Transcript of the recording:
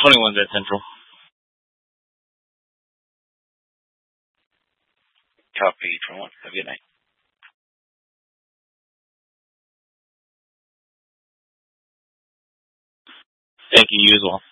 21's at Central. Copy, 21. Have a good night. Thank you, you as well.